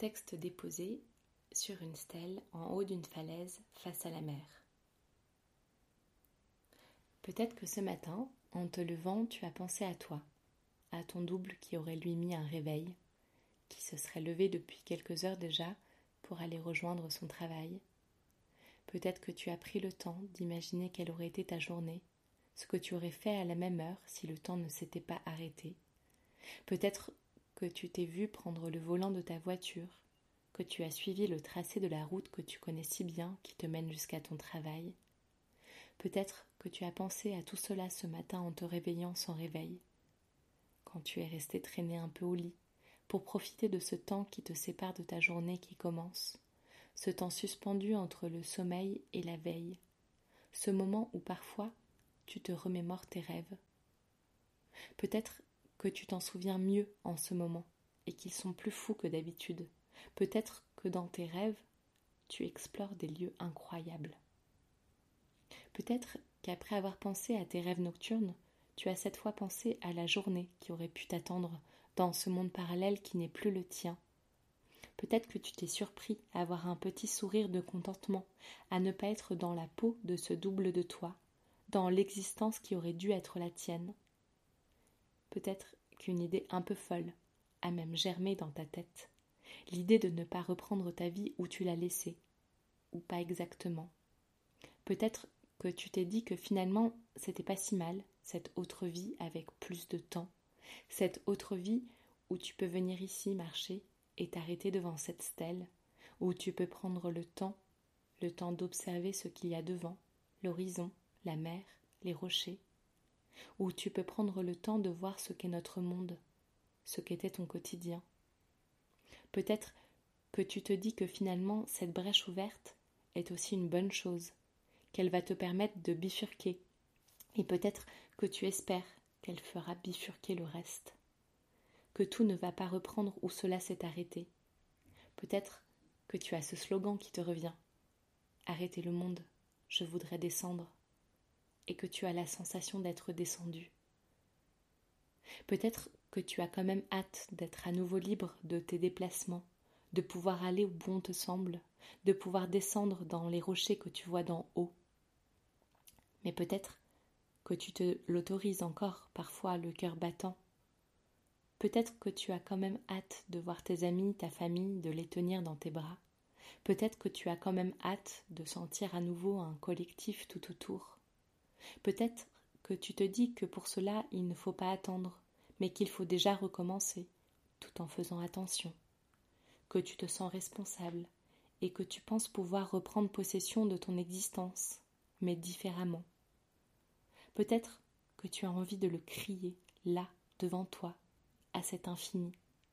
texte déposé sur une stèle en haut d'une falaise face à la mer. Peut-être que ce matin, en te levant, tu as pensé à toi, à ton double qui aurait lui mis un réveil, qui se serait levé depuis quelques heures déjà pour aller rejoindre son travail. Peut-être que tu as pris le temps d'imaginer quelle aurait été ta journée, ce que tu aurais fait à la même heure si le temps ne s'était pas arrêté. Peut-être que tu t'es vu prendre le volant de ta voiture, que tu as suivi le tracé de la route que tu connais si bien qui te mène jusqu'à ton travail. Peut-être que tu as pensé à tout cela ce matin en te réveillant sans réveil, quand tu es resté traîner un peu au lit, pour profiter de ce temps qui te sépare de ta journée qui commence, ce temps suspendu entre le sommeil et la veille, ce moment où parfois tu te remémores tes rêves. Peut-être que tu t'en souviens mieux en ce moment et qu'ils sont plus fous que d'habitude. Peut-être que dans tes rêves, tu explores des lieux incroyables. Peut-être qu'après avoir pensé à tes rêves nocturnes, tu as cette fois pensé à la journée qui aurait pu t'attendre dans ce monde parallèle qui n'est plus le tien. Peut-être que tu t'es surpris à avoir un petit sourire de contentement, à ne pas être dans la peau de ce double de toi, dans l'existence qui aurait dû être la tienne. Peut-être qu'une idée un peu folle a même germé dans ta tête, l'idée de ne pas reprendre ta vie où tu l'as laissée, ou pas exactement. Peut-être que tu t'es dit que finalement c'était pas si mal, cette autre vie avec plus de temps, cette autre vie où tu peux venir ici marcher et t'arrêter devant cette stèle, où tu peux prendre le temps d'observer ce qu'il y a devant, l'horizon, la mer, les rochers, où tu peux prendre le temps de voir ce qu'est notre monde, ce qu'était ton quotidien. Peut-être que tu te dis que finalement cette brèche ouverte est aussi une bonne chose, qu'elle va te permettre de bifurquer, et peut-être que tu espères qu'elle fera bifurquer le reste, que tout ne va pas reprendre où cela s'est arrêté. Peut-être que tu as ce slogan qui te revient, arrêtez le monde, je voudrais descendre, et que tu as la sensation d'être descendu. Peut-être que tu as quand même hâte d'être à nouveau libre de tes déplacements, de pouvoir aller où bon te semble, de pouvoir descendre dans les rochers que tu vois d'en haut. Mais peut-être que tu te l'autorises encore, parfois le cœur battant. Peut-être que tu as quand même hâte de voir tes amis, ta famille, de les tenir dans tes bras. Peut-être que tu as quand même hâte de sentir à nouveau un collectif tout autour. Peut-être que tu te dis que pour cela il ne faut pas attendre, mais qu'il faut déjà recommencer, tout en faisant attention, que tu te sens responsable et que tu penses pouvoir reprendre possession de ton existence, mais différemment. Peut-être que tu as envie de le crier, là, devant toi, à cet infini.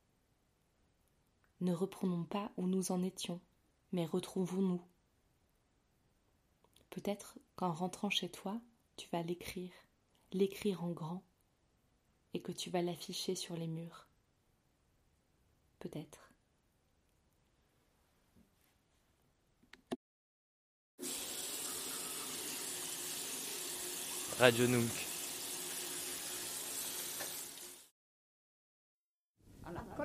Ne reprenons pas où nous en étions, mais retrouvons-nous. Peut-être qu'en rentrant chez toi, tu vas l'écrire en grand, et que tu vas l'afficher sur les murs. Peut-être. Radio Nook.